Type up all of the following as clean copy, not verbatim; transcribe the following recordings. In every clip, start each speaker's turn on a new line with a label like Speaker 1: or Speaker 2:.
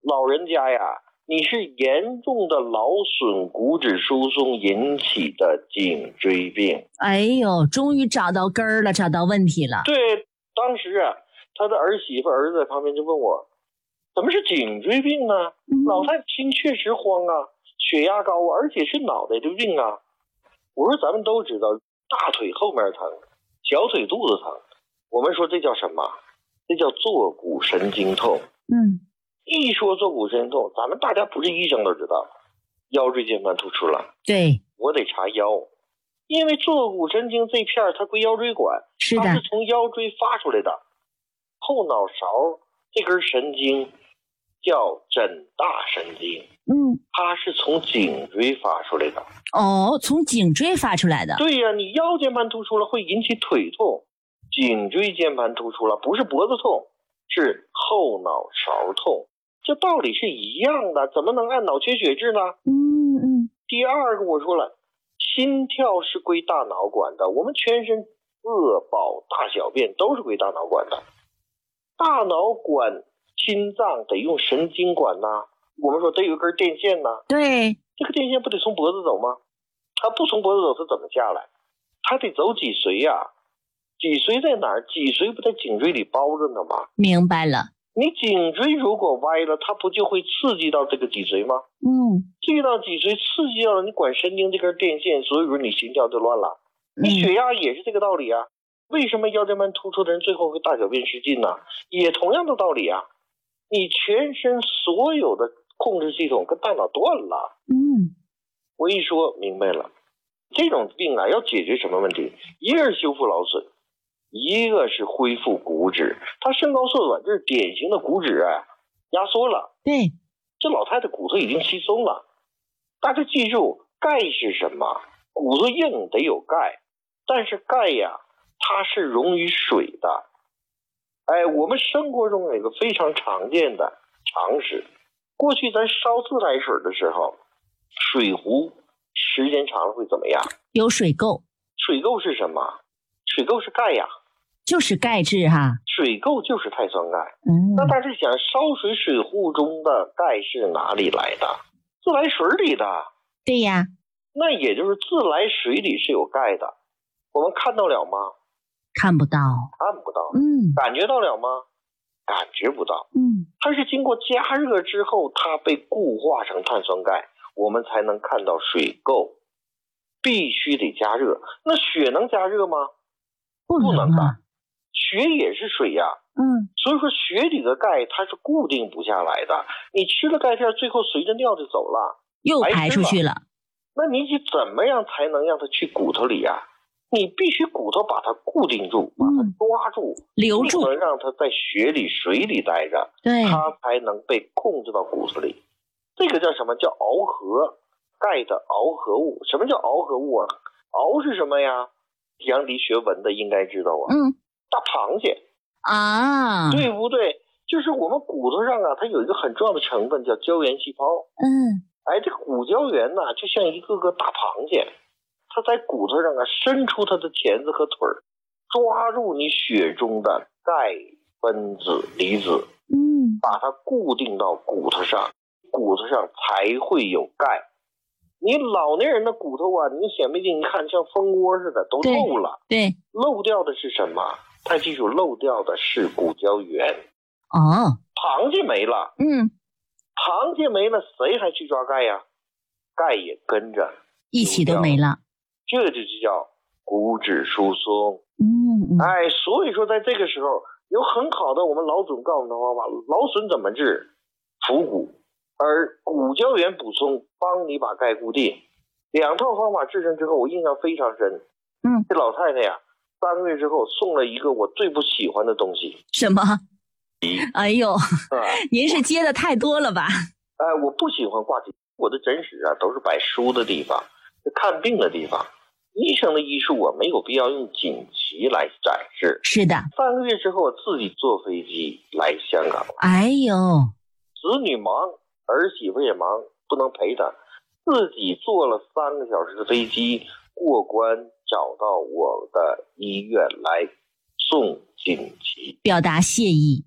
Speaker 1: 老人家呀，你是严重的劳损骨质疏松引起的颈椎病。
Speaker 2: 哎呦，终于找到根儿了，找到问题了。
Speaker 1: 对，当时啊，他的儿媳妇儿子在旁边就问我，怎么是颈椎病呢？老太太心确实慌啊，血压高啊，而且是脑袋的病啊。我说咱们都知道，大腿后面疼，小腿肚子疼，我们说这叫什么？这叫坐骨神经痛。一说坐骨神经痛，咱们大家不是医生都知道，腰椎间盘突出了。
Speaker 2: 对，
Speaker 1: 我得查腰，因为坐骨神经这片它归腰椎管，
Speaker 2: 是的，
Speaker 1: 它是从腰椎发出来的。后脑勺这根神经叫枕大神经，它是从颈椎发出来的。
Speaker 2: 哦，从颈椎发出来的。
Speaker 1: 对呀，你腰间盘突出了会引起腿痛，颈椎间盘突出了不是脖子痛，是后脑勺痛。这道理是一样的，怎么能按脑缺血治呢？第二个我说了，心跳是归大脑管的，我们全身饿饱大小便都是归大脑管的。大脑管心脏得用神经管呐，我们说得有一根电线呐。
Speaker 2: 对，
Speaker 1: 这个电线不得从脖子走吗？它不从脖子走，它怎么下来？它得走脊髓呀。脊髓在哪儿？脊髓不在颈椎里包着呢吗？
Speaker 2: 明白了。
Speaker 1: 你颈椎如果歪了，它不就会刺激到这个脊髓吗？刺激到脊髓，刺激到了你管神经这根电线，所以说你心跳就乱了。你血压也是这个道理啊。为什么腰间盘突出的人最后会大小便失禁呢？也同样的道理啊。你全身所有的控制系统跟大脑断了。我一说明白了，这种病啊要解决什么问题？一个是修复劳损，一个是恢复骨质。它身高缩短，这是典型的骨质啊压缩了。
Speaker 2: 对，
Speaker 1: 这老太太骨头已经稀松了。大家记住，钙是什么？骨头硬得有钙，但是钙呀，它是溶于水的。我们生活中有一个非常常见的常识，过去咱烧自来水的时候，水壶时间长了会怎么样？
Speaker 2: 有水垢。
Speaker 1: 水垢是什么？水垢是钙呀，
Speaker 2: 就是钙质哈。
Speaker 1: 水垢就是碳酸钙。那大家想，烧水水壶中的钙是哪里来的？自来水里的。
Speaker 2: 对呀。
Speaker 1: 那也就是自来水里是有钙的，我们看到了吗？
Speaker 2: 看不到。
Speaker 1: 看不到。感觉到了吗？感觉不到。它是经过加热之后，它被固化成碳酸钙，我们才能看到水垢。必须得加热。那血能加热吗？
Speaker 2: 不能啊。
Speaker 1: 血也是水呀。所以说血里的钙它是固定不下来的，你吃了钙片，最后随着尿就走了，
Speaker 2: 又排出去了。
Speaker 1: 那你怎么样才能让它去骨头里呀？你必须骨头把它固定住，把它抓住，
Speaker 2: 留住，
Speaker 1: 不能让它在血里水里待着，
Speaker 2: 对，
Speaker 1: 它才能被控制到骨头里。这个叫什么？叫螯合，钙的螯合物。什么叫螯合物啊？螯是什么呀？杨迪学文的应该知道啊。大螃蟹啊，对不对？就是我们骨头上啊，它有一个很重要的成分叫胶原细胞。这个骨胶原呢，就像一个个大螃蟹，它在骨头上啊伸出它的钳子和腿儿，抓住你血中的钙分子离子，把它固定到骨头上，骨头上才会有钙。你老年人的骨头啊，你显微镜一看像蜂窝似的，都漏了。对，漏掉的是什么？他记住，漏掉的是骨胶原。螃蟹没了。螃蟹没了，谁还去抓钙呀？钙也跟着
Speaker 2: 一起都没了。
Speaker 1: 这就叫骨质疏松。所以说在这个时候有很好的我们老总告诉的方法，劳损怎么治？补骨，而骨胶原补充帮你把钙固定。两套方法治成之后，我印象非常深。这老太太呀，3个月之后送了一个我最不喜欢的东西。
Speaker 2: 什么？哎呦，您是接的太多了吧？
Speaker 1: 我不喜欢挂锦，我的诊室啊都是摆书的地方，看病的地方。医生的医术没有必要用锦旗来展示。是的。3个月之后，我自己坐飞机来香港。
Speaker 2: 哎呦，
Speaker 1: 子女忙，儿媳妇也忙，不能陪她，自己坐了3个小时的飞机过关，找到我的医院来送锦旗，
Speaker 2: 表达谢意。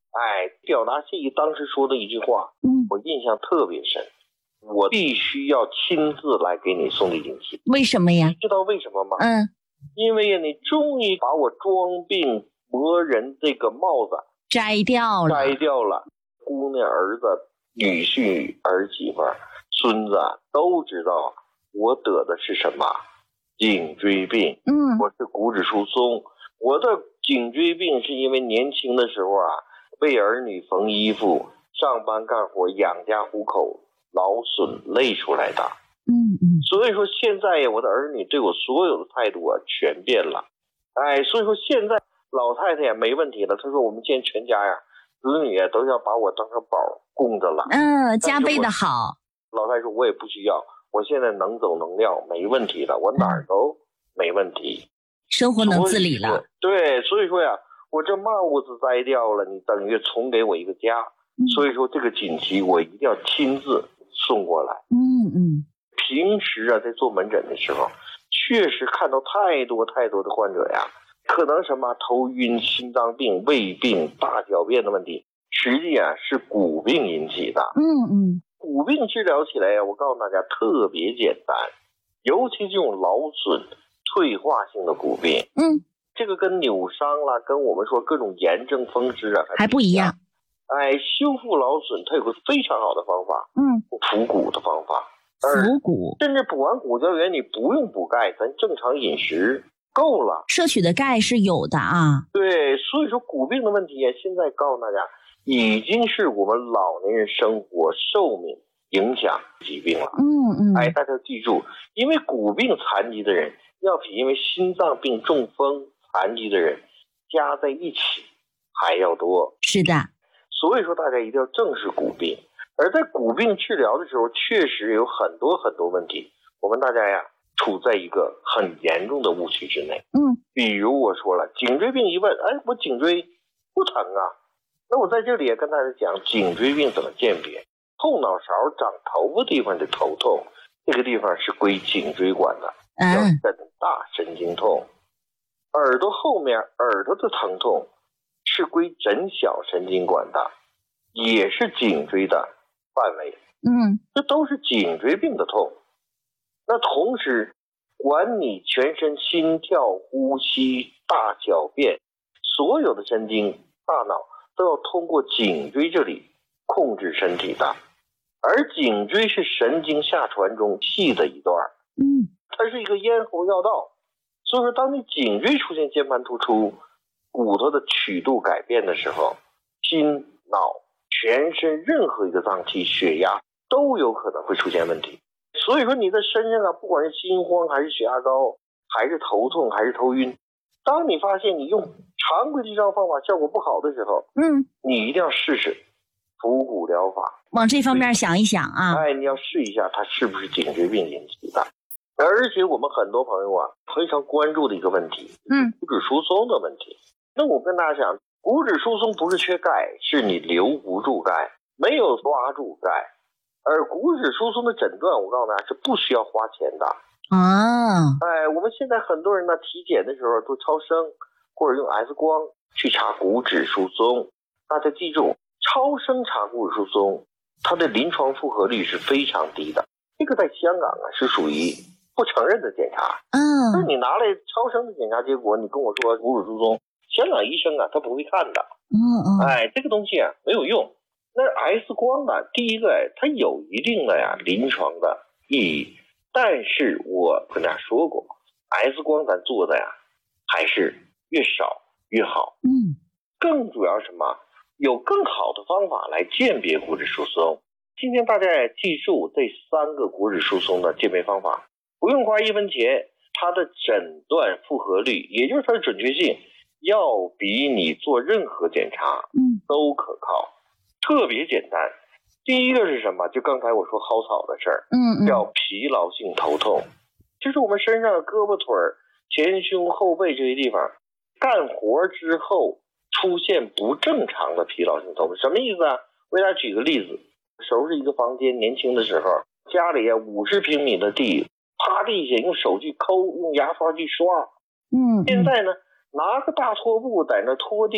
Speaker 1: 表达谢意当时说的一句话，我印象特别深。我必须要亲自来给你送这锦旗。
Speaker 2: 为什么呀？
Speaker 1: 你知道为什么吗？因为你终于把我装病魔人这个帽子
Speaker 2: 摘掉了。
Speaker 1: 姑娘、儿子、女婿、儿媳妇、孙子都知道我得的是什么颈椎病。我是骨质疏松。我的颈椎病是因为年轻的时候为儿女缝衣服、上班干活、养家糊口劳损累出来的。所以说现在我的儿女对我所有的态度全变了。所以说现在老太太也没问题了。她说我们现在全家子女都要把我当成宝供着了。
Speaker 2: 加倍的好。
Speaker 1: 老太太说我也不需要，我现在能走能撂，没问题了，我哪儿都没问题，
Speaker 2: 生活能自理了。
Speaker 1: 对，所以说我这帽子摘掉了，你等于重给我一个家。所以说这个锦旗我一定要亲自送过来。平时在做门诊的时候，确实看到太多的患者可能什么头晕、心脏病、胃病、大小便的问题，实际是骨病引起的。骨病治疗起来我告诉大家特别简单，尤其这种劳损退化性的骨病，这个跟扭伤啦，跟我们说各种炎症风湿
Speaker 2: 还不一样。
Speaker 1: 修复劳损它有个非常好的方法，补骨的方法。
Speaker 2: 补骨，
Speaker 1: 甚至补完骨胶原你不用补钙，咱正常饮食够了。
Speaker 2: 摄取的钙是有的
Speaker 1: 对，所以说骨病的问题现在告诉大家已经是我们老年人生活寿命影响疾病了。大家记住，因为骨病残疾的人要比因为心脏病中风残疾的人加在一起还要多。
Speaker 2: 是的。
Speaker 1: 所以说大家一定要正视骨病。而在骨病治疗的时候，确实有很多问题，我们大家处在一个很严重的误区之内。比如我说了，颈椎病一问，我颈椎不疼那我在这里也跟大家讲颈椎病怎么鉴别。后脑勺长头发地方的头痛，这个地方是归颈椎管的，叫枕大神经痛。耳朵后面耳朵的疼痛是归枕小神经管的，也是颈椎的范围。这都是颈椎病的痛。那同时管你全身心跳、呼吸、大小便，所有的神经大脑都要通过颈椎这里控制身体的。而颈椎是神经下传中细的一段，它是一个咽喉要道。所以说当你颈椎出现间盘突出，骨头的曲度改变的时候，心、脑、全身任何一个脏器、血压都有可能会出现问题。所以说你在身上不管是心慌还是血压高还是头痛还是头晕，当你发现你用常规的治疗方法效果不好的时候，你一定要试试补骨疗法，
Speaker 2: 往这方面想一想
Speaker 1: 你要试一下它是不是颈椎病引起的。而且我们很多朋友非常关注的一个问题，骨质疏松的问题。那我跟大家讲，骨质疏松不是缺钙，是你留不住钙，没有抓住钙。而骨质疏松的诊断，我告诉大家是不需要花钱的。我们现在很多人体检的时候做超声或者用 X 光去查骨质疏松。大家记住，超声查骨质疏松，它的临床复合率是非常低的。这个在香港是属于不承认的检查。那你拿来超声的检查结果，你跟我说骨质疏松，香港医生他不会看的。这个东西没有用。那 X 光第一个它有一定的临床的意义，但是我跟大家说过 ，X 光咱做的还是越少越好。更主要什么？有更好的方法来鉴别骨质疏松。今天大家也记住这3个骨质疏松的鉴别方法，不用花1分钱，它的诊断复合率，也就是它的准确性，要比你做任何检查都可靠。特别简单。第一个是什么？就刚才我说蒿草的事儿，叫疲劳性头痛，就是我们身上的胳膊腿、前胸后背这些地方干活之后出现不正常的疲劳性头痛。什么意思我给大家举个例子，收拾一个房间，年轻的时候家里50平米的地，趴地下用手去抠，用牙刷去刷。现在呢，拿个大拖布在那拖地，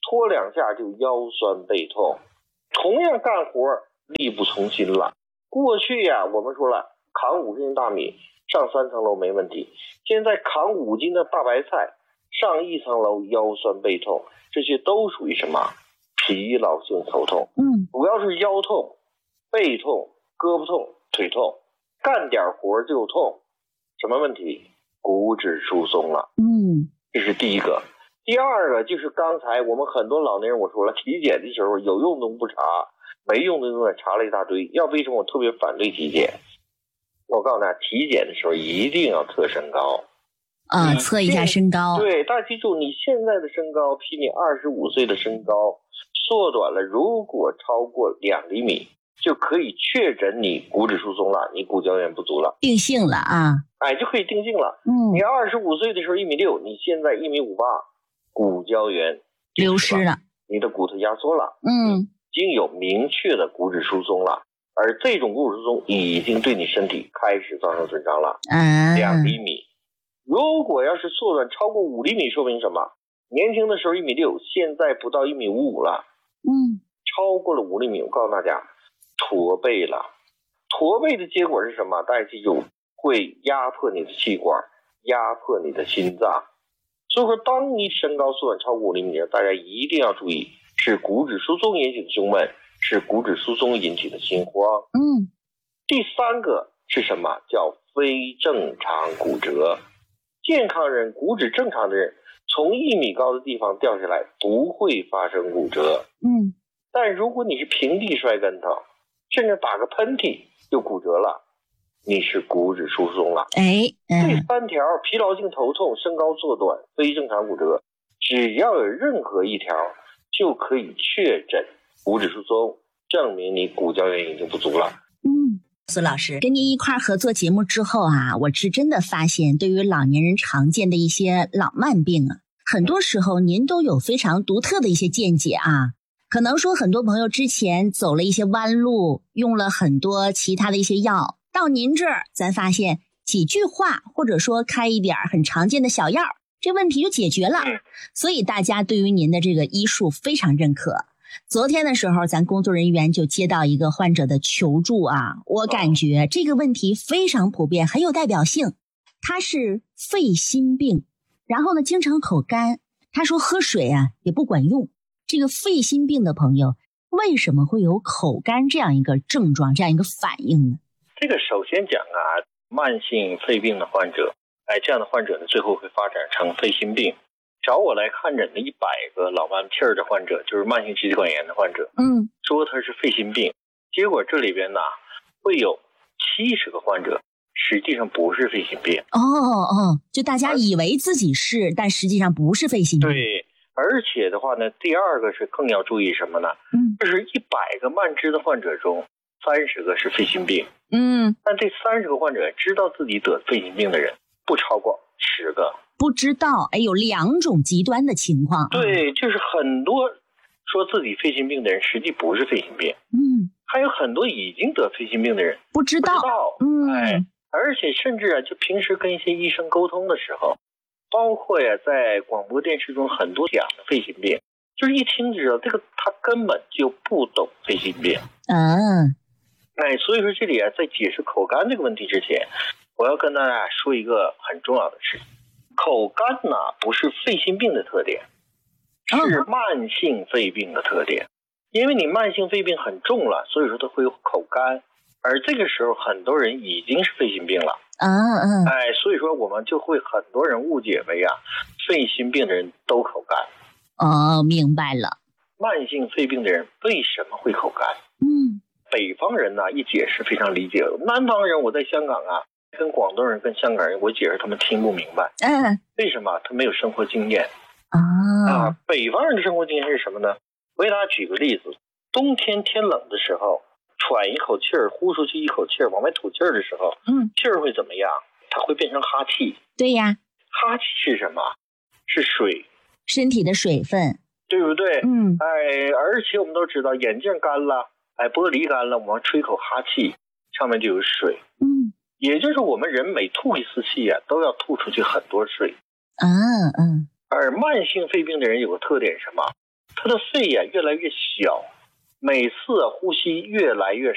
Speaker 1: 搓2下就腰酸背痛。同样干活力不从心了。过去呀，我们说了，扛50斤大米上3层楼没问题，现在扛5斤的大白菜上1层楼腰酸背痛，这些都属于什么？疲劳性头痛。主要是腰痛、背痛、胳膊痛、腿痛，干点活就痛。什么问题？骨质疏松了。这是第一个。第二个就是刚才我们很多老年人我说了，体检的时候有用的不查，没用的查了一大堆。要为什么我特别反对体检？我告诉大家，体检的时候一定要测身高。
Speaker 2: 测一下身高。
Speaker 1: 对，大家记住，你现在的身高比你25岁的身高缩短了，如果超过2厘米，就可以确诊你骨质疏松了，你骨胶原不足了，
Speaker 2: 定性了啊！
Speaker 1: 就可以定性了。你25岁的时候1.6米，你现在1.58米，骨胶原
Speaker 2: 流失了，
Speaker 1: 你的骨头压缩了，已经有明确的骨质疏松了，而这种骨质疏松已经对你身体开始造成损伤了。2厘米，如果要是缩短超过5厘米，说明什么？年轻的时候1.6米，现在不到1.55米了。超过了5厘米，我告诉大家，驼背了。驼背的结果是什么？大家记住，会压迫你的气管，压迫你的心脏。所以说，当你身高缩短超过5厘米，大家一定要注意，是骨质疏松引起的胸闷，是骨质疏松引起的心慌。第三个是什么？叫非正常骨折。健康人，骨质正常的人，从1米高的地方掉下来不会发生骨折。但如果你是平地摔跟头，甚至打个喷嚏就骨折了，你是骨质疏松了。这3条，疲劳性头痛、身高缩短、非正常骨折，只要有任何一条就可以确诊骨质疏松，证明你骨胶原已经不足了。
Speaker 2: 苏老师跟您一块合作节目之后我是真的发现，对于老年人常见的一些老慢病很多时候您都有非常独特的一些见解可能说很多朋友之前走了一些弯路，用了很多其他的一些药，到您这儿咱发现几句话或者说开一点很常见的小药，这问题就解决了。所以大家对于您的这个医术非常认可。昨天的时候咱工作人员就接到一个患者的求助我感觉这个问题非常普遍，很有代表性。他是肺心病，然后呢经常口干，他说喝水也不管用。这个肺心病的朋友为什么会有口干这样一个症状，这样一个反应呢？
Speaker 3: 这个首先讲慢性肺病的患者，这样的患者呢最后会发展成肺心病。找我来看诊的100个老慢气儿的患者，就是慢性支气管炎的患者，说他是肺心病，结果这里边呢会有70个患者实际上不是肺心病。
Speaker 2: 就大家以为自己是，但实际上不是肺心病。
Speaker 3: 对，而且的话呢，第二个是更要注意什么呢？就是100个慢支的患者中30个是肺心病。但这30个患者知道自己得肺心病的人不超过10个。
Speaker 2: 不知道，有2种极端的情况。
Speaker 3: 对，就是很多说自己肺心病的人实际不是肺心病。还有很多已经得肺心病的人
Speaker 2: 不知道。
Speaker 3: 而且甚至就平时跟一些医生沟通的时候，包括在广播电视中很多讲的肺心病，就是一听就知道这个他根本就不懂肺心病。所以说这里在解释口干这个问题之前，我要跟大家说一个很重要的事。口干不是肺心病的特点，是慢性肺病的特点。因为你慢性肺病很重了，所以说它会有口干，而这个时候很多人已经是肺心病了。所以说我们就会很多人误解为肺心病的人都口干。
Speaker 2: 明白了。
Speaker 3: 慢性肺病的人为什么会口干？北方人一解释非常理解，南方人我在香港跟广东人跟香港人我解释他们听不明白。为什么？他没有生活经验。北方人的生活经验是什么呢？我给大家举个例子，冬天天冷的时候，喘一口气儿，呼出去一口气儿，往外吐气儿的时候，气儿会怎么样？它会变成哈气。
Speaker 2: 对呀，
Speaker 3: 哈气是什么？是水，
Speaker 2: 身体的水分，
Speaker 3: 对不对？而且我们都知道，眼镜干了，玻璃干了，我们吹口哈气，上面就有水。也就是我们人每吐一次气都要吐出去很多水。而慢性肺病的人有个特点是什么？ 他的肺越来越小，每次呼吸越来越